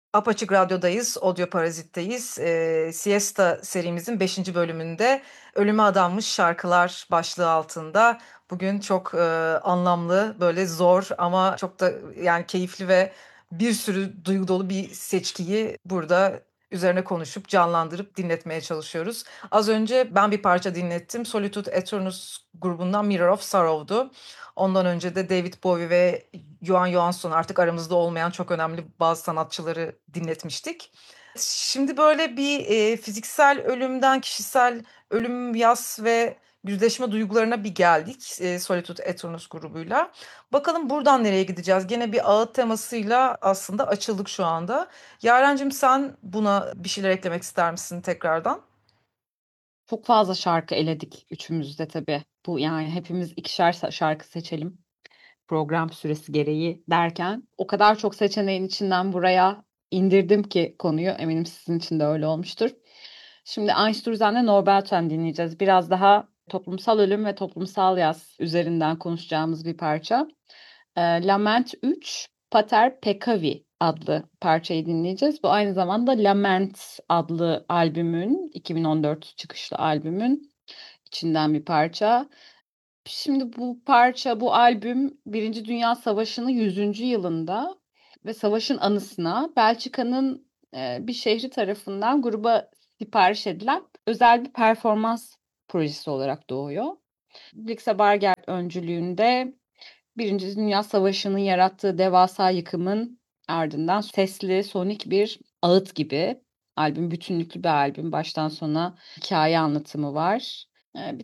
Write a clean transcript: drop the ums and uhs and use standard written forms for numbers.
Apaçık Radyo'dayız, Audio Parazit'teyiz. Siesta serimizin 5. bölümünde Ölüme Adanmış Şarkılar başlığı altında. Bugün çok anlamlı, böyle zor ama çok da yani keyifli ve bir sürü duygu dolu bir seçkiyi burada üzerine konuşup canlandırıp dinletmeye çalışıyoruz. Az önce ben bir parça dinlettim. Solitude Eternus grubundan Mirror of Sorrow'du. Ondan önce de David Bowie ve Johan Johansson, artık aramızda olmayan çok önemli bazı sanatçıları dinletmiştik. Şimdi böyle bir fiziksel ölümden kişisel ölüm, yas ve yüzleşme duygularına bir geldik Solitude Eternus grubuyla. Bakalım buradan nereye gideceğiz? Gene bir ağıt temasıyla aslında açıldık şu anda. Yarencim, sen buna bir şeyler eklemek ister misin tekrardan? Çok fazla şarkı eledik üçümüz de tabii. Bu yani hepimiz ikişer şarkı seçelim program süresi gereği derken o kadar çok seçeneğin içinden buraya indirdim ki konuyu. Eminim sizin için de öyle olmuştur. Şimdi Einstürzen'le Norbert'ten dinleyeceğiz. Biraz daha toplumsal ölüm ve toplumsal yaz üzerinden konuşacağımız bir parça. Lament 3, Pater Peccavi adlı parçayı dinleyeceğiz. Bu aynı zamanda Lament adlı albümün, 2014 çıkışlı albümün içinden bir parça. Şimdi bu parça, bu albüm Birinci Dünya Savaşı'nın 100. yılında ve savaşın anısına Belçika'nın bir şehri tarafından gruba sipariş edilen özel bir performans projesi olarak doğuyor. Blixa Bargeld öncülüğünde Birinci Dünya Savaşı'nın yarattığı devasa yıkımın ardından sesli, sonik bir ağıt gibi. Albüm bütünlüklü bir albüm. Baştan sona hikaye anlatımı var. Bir